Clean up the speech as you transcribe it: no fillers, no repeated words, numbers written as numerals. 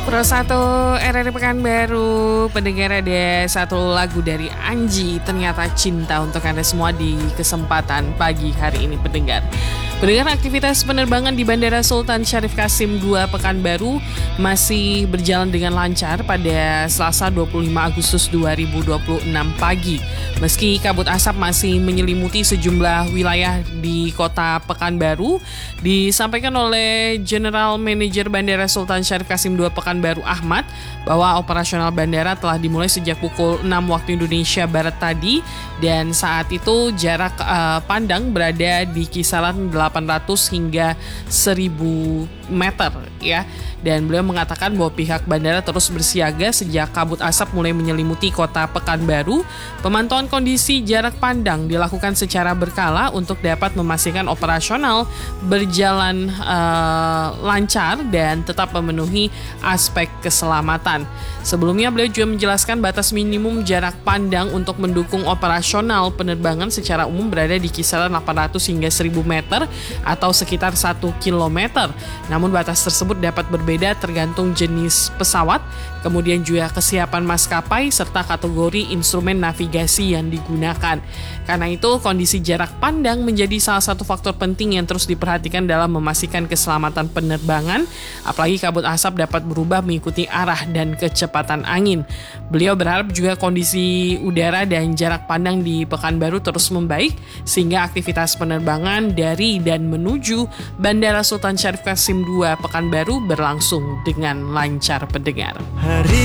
Pro 1 RRI Pekanbaru, pendengar, ada satu lagu dari Anji, Ternyata Cinta, untuk Anda semua di kesempatan pagi hari ini pendengar. Pendengar, aktivitas penerbangan di Bandara Sultan Syarif Kasim II Pekanbaru masih berjalan dengan lancar pada Selasa 25 Agustus 2026 pagi. Meski kabut asap masih menyelimuti sejumlah wilayah di kota Pekanbaru, disampaikan oleh General Manager Bandara Sultan Syarif Kasim II Pekanbaru Ahmad bahwa operasional bandara telah dimulai sejak pukul 6 waktu Indonesia Barat tadi, dan saat itu jarak pandang berada di kisaran 800 hingga 1000 meter ya. Dan beliau mengatakan bahwa pihak bandara terus bersiaga sejak kabut asap mulai menyelimuti kota Pekanbaru. Pemantauan kondisi jarak pandang dilakukan secara berkala untuk dapat memastikan operasional berjalan lancar dan tetap memenuhi aspek keselamatan. Sebelumnya beliau juga menjelaskan batas minimum jarak pandang untuk mendukung operasional penerbangan secara umum berada di kisaran 800 hingga 1000 meter atau sekitar 1 kilometer. Namun batas tersebut dapat berbeda tergantung jenis pesawat, kemudian juga kesiapan maskapai serta kategori instrumen navigasi yang digunakan. Karena itu, kondisi jarak pandang menjadi salah satu faktor penting yang terus diperhatikan dalam memastikan keselamatan penerbangan, apalagi kabut asap dapat berubah mengikuti arah dan kecepatan angin. Beliau berharap juga kondisi udara dan jarak pandang di Pekanbaru terus membaik sehingga aktivitas penerbangan dari dan menuju Bandara Sultan Syarif Kasim II Pekanbaru berlangsung dengan lancar pendengar.